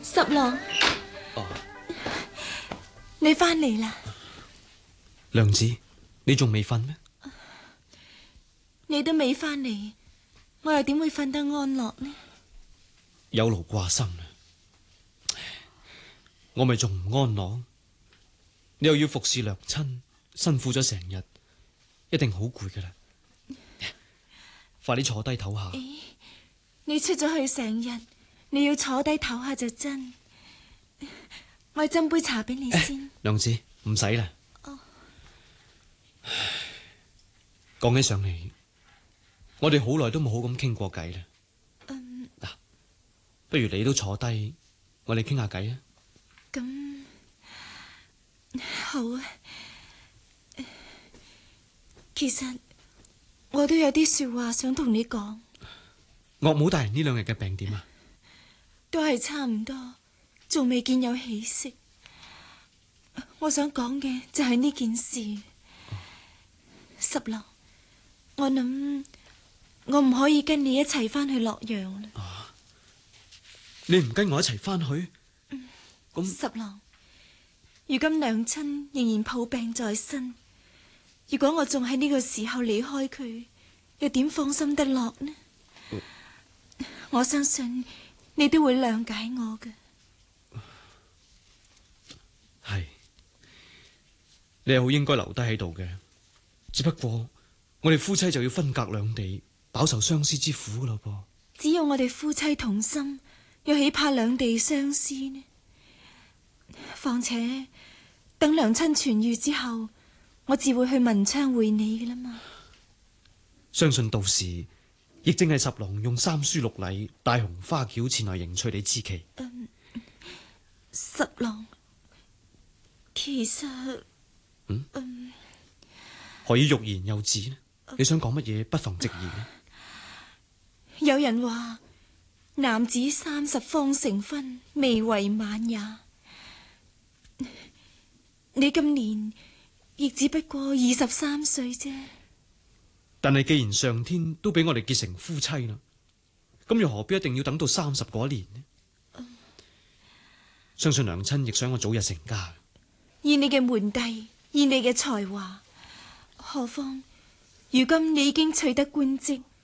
十郎，你翻嚟啦？ 娘子，你仲未瞓咩？ 你都未翻嚟，我又點會瞓得安樂呢？ 有勞掛心啦，我咪仲唔安樂？你又要服侍娘親，辛苦咗成日，一定好攰噶啦。快啲坐低唞下。 你出咗去成日，你要坐低唞下就真。我斟杯茶俾你先。 娘子，唔使啦。講起上嚟，我哋好耐都冇好咁傾過偈啦。嗱，不如你都坐低，我哋傾下偈啊。 咁好啊。其實我都有啲說話想同你講。 岳母大人呢2日嘅病點啊？ 都係差唔多，仲未見有起色。我想講嘅就係呢件事。十郎，我諗我唔可以跟你一齊翻去洛陽啦。 你唔跟我一齊翻去？咁十郎，如今娘親仍然抱病在身，如果我仲喺呢個時候離開佢，又點放心得落呢？我相信你都會諒解我嘅。 係，你係好應該留低喺度嘅。只不過我哋夫妻就要分隔兩地，飽受相思之苦噶咯噃。 只要我哋夫妻同心，又豈怕兩地相思呢？況且等娘親痊癒之後，我自會去文昌會你噶啦嘛。 相信到時亦正係十郎用3書6禮帶紅花轎前來迎娶你之期。 十郎，其實何以欲言又止呢？你想講乜嘢？不妨直言。 有人話男子30方成婚，未為晚也。你今年亦只不過23歲啫。 但係既然上天都俾我哋結成夫妻啦，咁又何必一定要等到30嗰一年呢？相信娘親亦想我早日成家。 以你嘅門第，以你嘅才華，何況如今你已經取得官職，